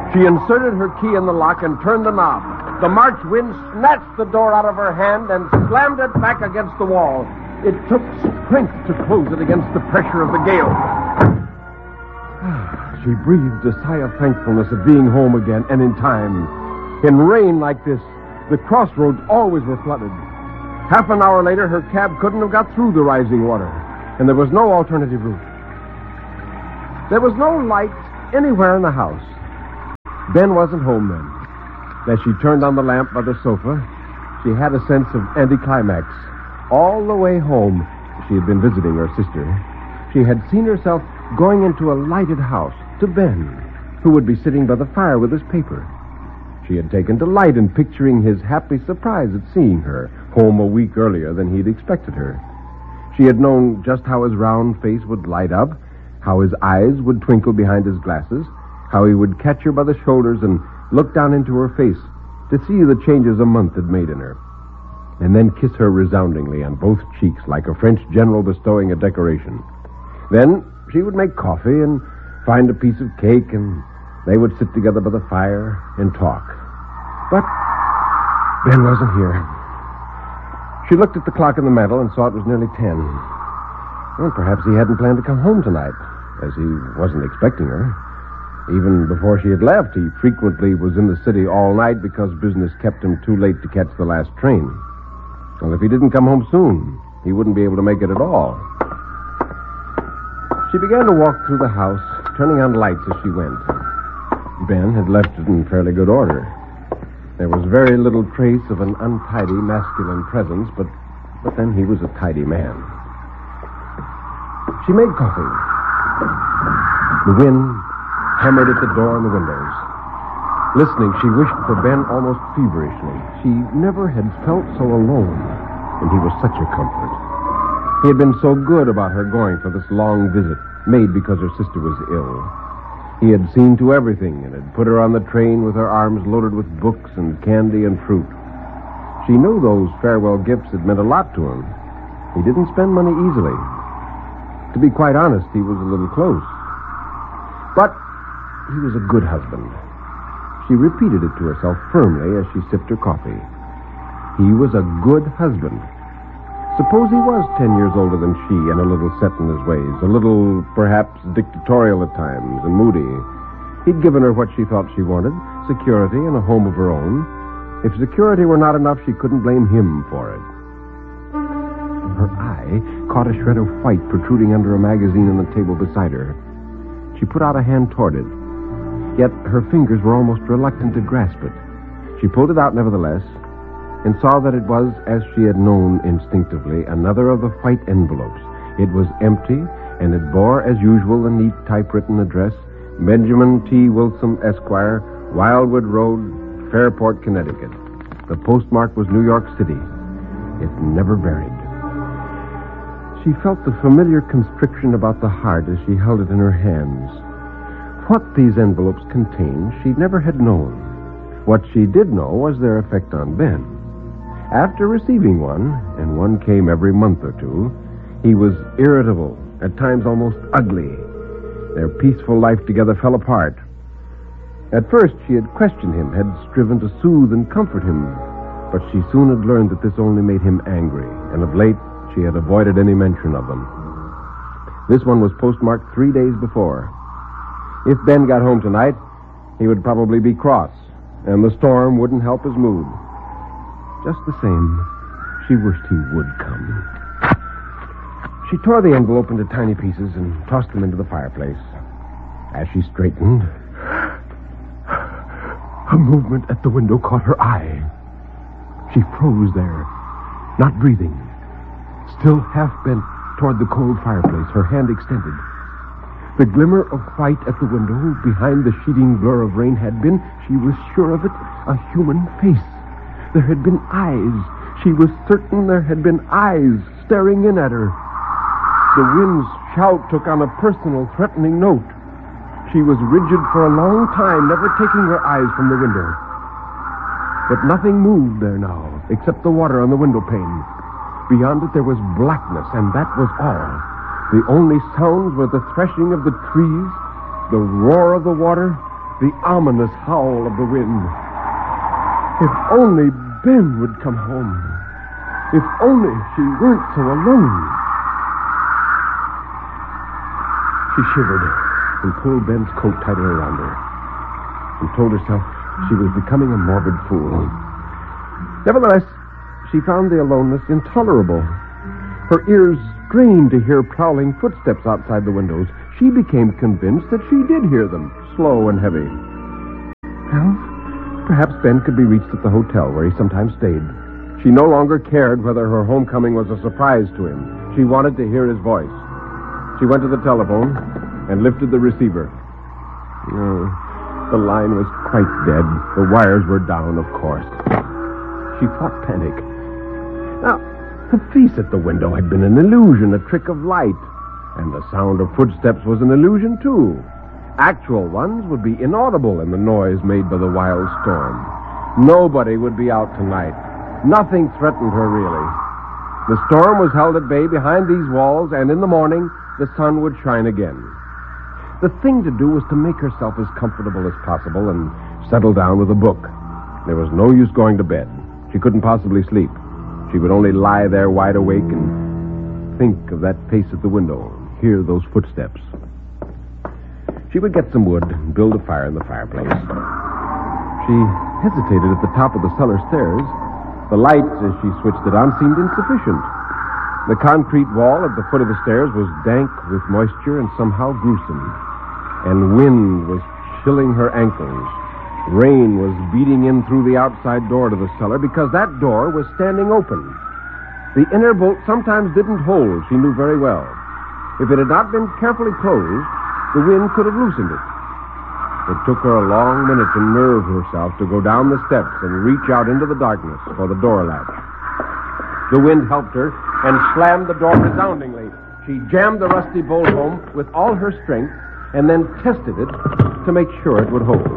She inserted her key in the lock and turned the knob. The March wind snatched the door out of her hand and slammed it back against the wall. It took strength to close it against the pressure of the gale. She breathed a sigh of thankfulness at being home again and in time. In rain like this, the crossroads always were flooded. Half an hour later, her cab couldn't have got through the rising water, and there was no alternative route. There was no light anywhere in the house. Ben wasn't home then. As she turned on the lamp by the sofa, she had a sense of anticlimax. All the way home, she had been visiting her sister. She had seen herself going into a lighted house to Ben, who would be sitting by the fire with his paper. She had taken delight in picturing his happy surprise at seeing her, home a week earlier than he'd expected her. She had known just how his round face would light up, how his eyes would twinkle behind his glasses, how he would catch her by the shoulders and look down into her face to see the changes a month had made in her, and then kiss her resoundingly on both cheeks like a French general bestowing a decoration. Then she would make coffee and find a piece of cake, and they would sit together by the fire and talk. But Ben wasn't here. She looked at the clock on the mantel and saw it was nearly 10. Well, perhaps he hadn't planned to come home tonight, as he wasn't expecting her. Even before she had left, he frequently was in the city all night because business kept him too late to catch the last train. Well, if he didn't come home soon, he wouldn't be able to make it at all. She began to walk through the house, turning on lights as she went. Ben had left it in fairly good order. There was very little trace of an untidy masculine presence, but then he was a tidy man. She made coffee. The wind hammered at the door and the windows. Listening, she wished for Ben almost feverishly. She never had felt so alone, and he was such a comfort. He had been so good about her going for this long visit, made because her sister was ill. He had seen to everything and had put her on the train with her arms loaded with books and candy and fruit. She knew those farewell gifts had meant a lot to him. He didn't spend money easily. To be quite honest, he was a little close. But he was a good husband. She repeated it to herself firmly as she sipped her coffee. He was a good husband. Suppose he was 10 years older than she and a little set in his ways, a little, perhaps, dictatorial at times and moody. He'd given her what she thought she wanted, security and a home of her own. If security were not enough, she couldn't blame him for it. Her eye caught a shred of white protruding under a magazine on the table beside her. She put out a hand toward it, yet her fingers were almost reluctant to grasp it. She pulled it out nevertheless, and saw that it was, as she had known instinctively, another of the white envelopes. It was empty, and it bore, as usual, the neat typewritten address, Benjamin T. Wilson, Esquire, Wildwood Road, Fairport, Connecticut. The postmark was New York City. It never varied. She felt the familiar constriction about the heart as she held it in her hands. What these envelopes contained, she never had known. What she did know was their effect on Ben. After receiving one, and one came every month or two, he was irritable, at times almost ugly. Their peaceful life together fell apart. At first, she had questioned him, had striven to soothe and comfort him, but she soon had learned that this only made him angry, and of late, she had avoided any mention of them. This one was postmarked 3 days before. If Ben got home tonight, he would probably be cross, and the storm wouldn't help his mood. Just the same, she wished he would come. She tore the envelope into tiny pieces and tossed them into the fireplace. As she straightened, a movement at the window caught her eye. She froze there, not breathing, still half bent toward the cold fireplace, her hand extended. The glimmer of white at the window, behind the sheeting blur of rain, had been, she was sure of it, a human face. There had been eyes. She was certain there had been eyes staring in at her. The wind's shout took on a personal, threatening note. She was rigid for a long time, never taking her eyes from the window. But nothing moved there now, except the water on the window pane. Beyond it there was blackness, and that was all. The only sounds were the threshing of the trees, the roar of the water, the ominous howl of the wind. If only Ben would come home. If only she weren't so alone. She shivered and pulled Ben's coat tighter around her and told herself she was becoming a morbid fool. Nevertheless, she found the aloneness intolerable. Her ears strained to hear prowling footsteps outside the windows. She became convinced that she did hear them, slow and heavy. Well, perhaps Ben could be reached at the hotel where he sometimes stayed. She no longer cared whether her homecoming was a surprise to him. She wanted to hear his voice. She went to the telephone and lifted the receiver. No, the line was quite dead. The wires were down, of course. She fought panic. Now, the face at the window had been an illusion, a trick of light. And the sound of footsteps was an illusion, too. Actual ones would be inaudible in the noise made by the wild storm. Nobody would be out tonight. Nothing threatened her, really. The storm was held at bay behind these walls, and in the morning, the sun would shine again. The thing to do was to make herself as comfortable as possible and settle down with a book. There was no use going to bed. She couldn't possibly sleep. She would only lie there wide awake and think of that face at the window, hear those footsteps. She would get some wood and build a fire in the fireplace. She hesitated at the top of the cellar stairs. The light, as she switched it on, seemed insufficient. The concrete wall at the foot of the stairs was dank with moisture and somehow gruesome. And wind was chilling her ankles. Rain was beating in through the outside door to the cellar because that door was standing open. The inner bolt sometimes didn't hold, she knew very well. If it had not been carefully closed, the wind could have loosened it. It took her a long minute to nerve herself to go down the steps and reach out into the darkness for the door latch. The wind helped her and slammed the door resoundingly. She jammed the rusty bolt home with all her strength and then tested it to make sure it would hold.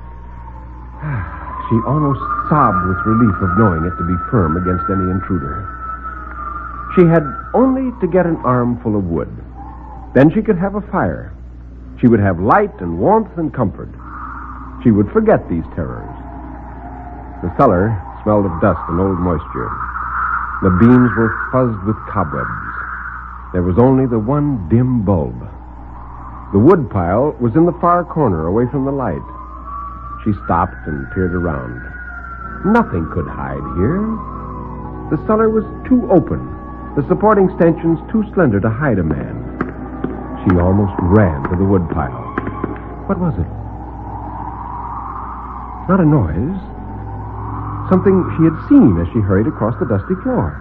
She almost sobbed with relief of knowing it to be firm against any intruder. She had only to get an armful of wood. Then she could have a fire. She would have light and warmth and comfort. She would forget these terrors. The cellar smelled of dust and old moisture. The beams were fuzzed with cobwebs. There was only the one dim bulb. The wood pile was in the far corner, away from the light. She stopped and peered around. Nothing could hide here. The cellar was too open, the supporting stanchions too slender to hide a man. She almost ran to the wood pile. What was it? Not a noise. Something she had seen as she hurried across the dusty floor.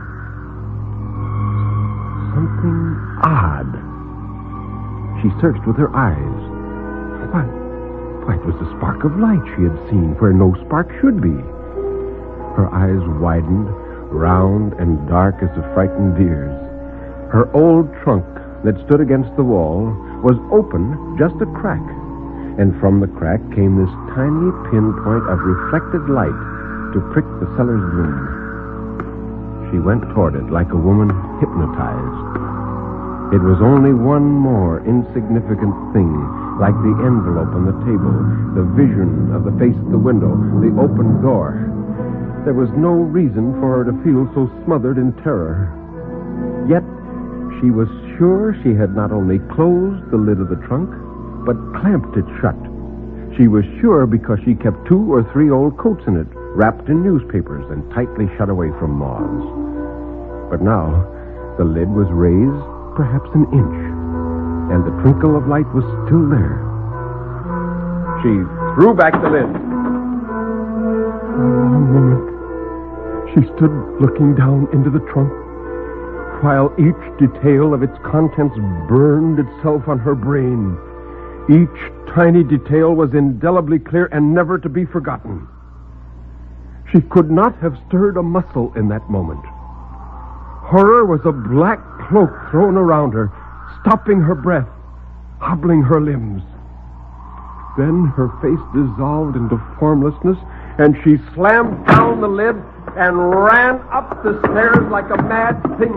Something odd. She searched with her eyes. Why, it was the spark of light she had seen where no spark should be. Her eyes widened, round and dark as a frightened deer's. Her old trunk that stood against the wall was open just a crack, and from the crack came this tiny pinpoint of reflected light to prick the cellar's gloom. She went toward it like a woman hypnotized. It was only one more insignificant thing, like the envelope on the table, the vision of the face at the window, the open door. There was no reason for her to feel so smothered in terror. Yet she was sure she had not only closed the lid of the trunk, but clamped it shut. She was sure because she kept 2 or 3 old coats in it, wrapped in newspapers and tightly shut away from moths. But now, the lid was raised perhaps an inch, and the twinkle of light was still there. She threw back the lid. For a long moment, she stood looking down into the trunk, while each detail of its contents burned itself on her brain. Each tiny detail was indelibly clear and never to be forgotten. She could not have stirred a muscle in that moment. Horror was a black cloak thrown around her, stopping her breath, hobbling her limbs. Then her face dissolved into formlessness, and she slammed down the lid and ran up the stairs like a mad thing.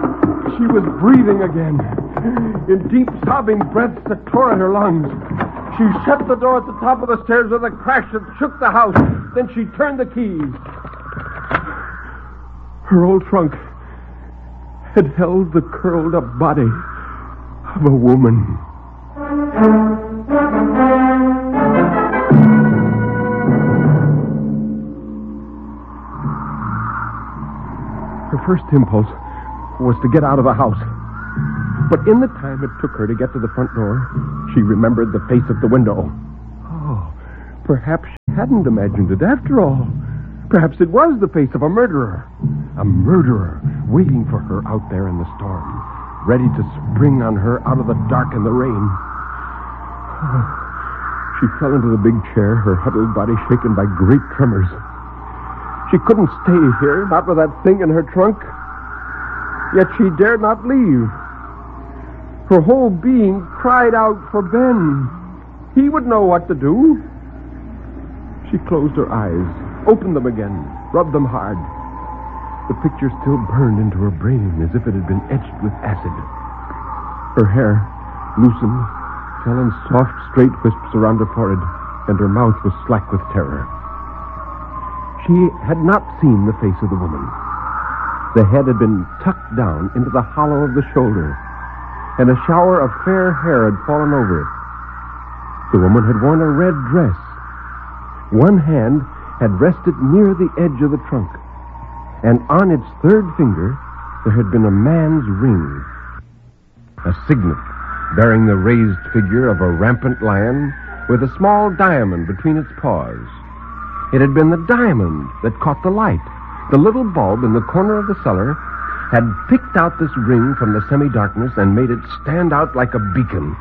She was breathing again, in deep sobbing breaths that tore at her lungs. She shut the door at the top of the stairs with a crash that shook the house. Then she turned the key. Her old trunk had held the curled-up body of a woman. Her first impulse was to get out of the house. But in the time it took her to get to the front door, she remembered the face at the window. Oh, perhaps she hadn't imagined it after all. Perhaps it was the face of a murderer. A murderer waiting for her out there in the storm, ready to spring on her out of the dark and the rain. Oh, she fell into the big chair, her huddled body shaken by great tremors. She couldn't stay here, not with that thing in her trunk. Yet she dared not leave. Her whole being cried out for Ben. He would know what to do. She closed her eyes, opened them again, rubbed them hard. The picture still burned into her brain as if it had been etched with acid. Her hair, loosened, fell in soft, straight wisps around her forehead, and her mouth was slack with terror. She had not seen the face of the woman. The head had been tucked down into the hollow of the shoulder, and a shower of fair hair had fallen over it. The woman had worn a red dress. One hand had rested near the edge of the trunk, and on its third finger there had been a man's ring, a signet bearing the raised figure of a rampant lion with a small diamond between its paws. It had been the diamond that caught the light. The little bulb in the corner of the cellar had picked out this ring from the semi-darkness and made it stand out like a beacon.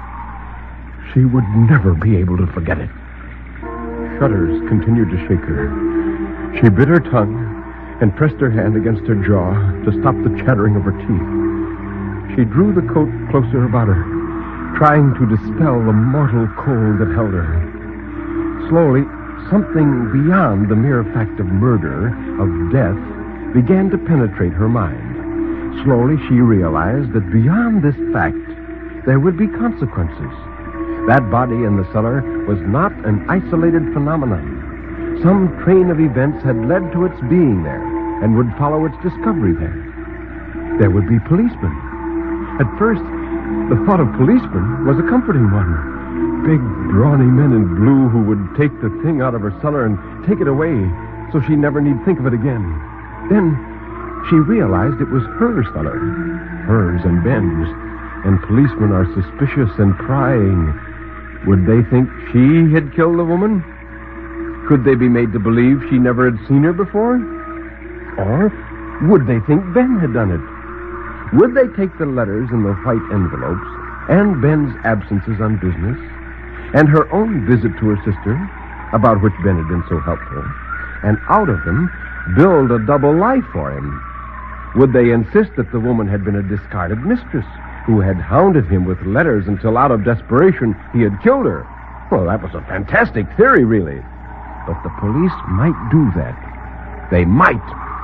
She would never be able to forget it. Shudders continued to shake her. She bit her tongue and pressed her hand against her jaw to stop the chattering of her teeth. She drew the coat closer about her, trying to dispel the mortal cold that held her. Slowly, something beyond the mere fact of murder, of death, began to penetrate her mind. Slowly, she realized that beyond this fact, there would be consequences. That body in the cellar was not an isolated phenomenon. Some train of events had led to its being there and would follow its discovery there. There would be policemen. At first, the thought of policemen was a comforting one. Big, brawny men in blue who would take the thing out of her cellar and take it away so she never need think of it again. Then she realized it was her cellar, hers and Ben's, and policemen are suspicious and prying. Would they think she had killed the woman? Could they be made to believe she never had seen her before? Or would they think Ben had done it? Would they take the letters in the white envelopes and Ben's absences on business and her own visit to her sister, about which Ben had been so helpful, and out of them build a double life for him? Would they insist that the woman had been a discarded mistress who had hounded him with letters until out of desperation he had killed her? Well, that was a fantastic theory, really. But the police might do that. They might.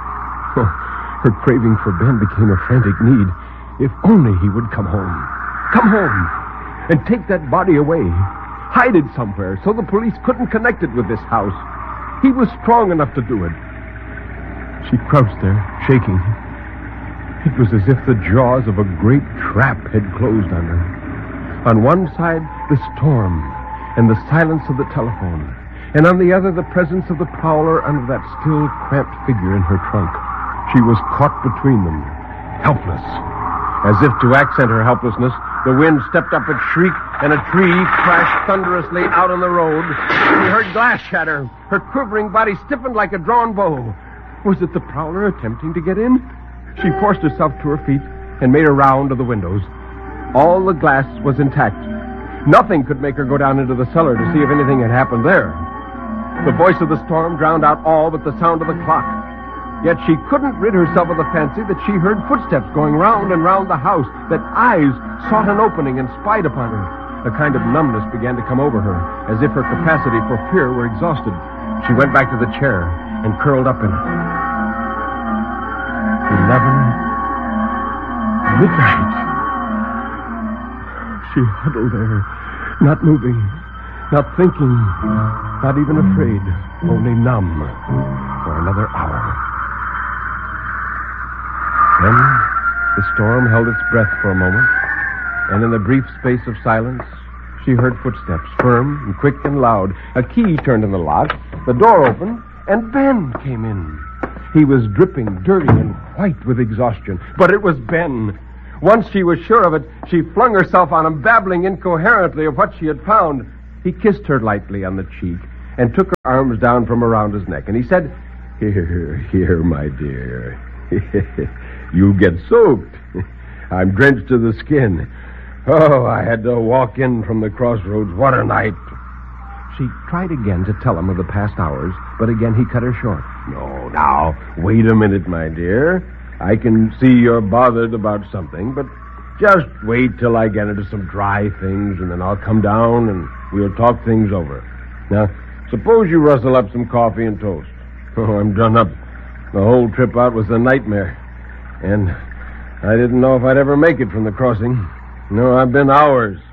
Her craving for Ben became a frantic need. If only he would come home. Come home and take that body away. Hide it somewhere so the police couldn't connect it with this house. He was strong enough to do it. She crouched there, shaking. It was as if the jaws of a great trap had closed on her. On one side, the storm and the silence of the telephone, and on the other, the presence of the prowler under that still, cramped figure in her trunk. She was caught between them, helpless. As if to accent her helplessness, the wind stepped up its shriek, and a tree crashed thunderously out on the road. She heard glass shatter. Her quivering body stiffened like a drawn bow. Was it the prowler attempting to get in? She forced herself to her feet and made a round of the windows. All the glass was intact. Nothing could make her go down into the cellar to see if anything had happened there. The voice of the storm drowned out all but the sound of the clock. Yet she couldn't rid herself of the fancy that she heard footsteps going round and round the house, that eyes sought an opening and spied upon her. A kind of numbness began to come over her, as if her capacity for fear were exhausted. She went back to the chair and curled up in it. 11 midnight. She huddled there, not moving, Not thinking, not even afraid, only numb for another hour. Then the storm held its breath for a moment, and in the brief space of silence, she heard footsteps, firm and quick and loud. A key turned in the lock, the door opened, and Ben came in. He was dripping, dirty, and white with exhaustion. But it was Ben. Once she was sure of it, she flung herself on him, babbling incoherently of what she had found. He kissed her lightly on the cheek and took her arms down from around his neck. And he said, Here, my dear. You get soaked. I'm drenched to the skin. Oh, I had to walk in from the crossroads. What a night. She tried again to tell him of the past hours, but again he cut her short. No, now, wait a minute, my dear. I can see you're bothered about something, but just wait till I get into some dry things, and then I'll come down and we'll talk things over. Now, suppose you rustle up some coffee and toast. Oh, I'm done up. The whole trip out was a nightmare, and I didn't know if I'd ever make it from the crossing. No, I've been hours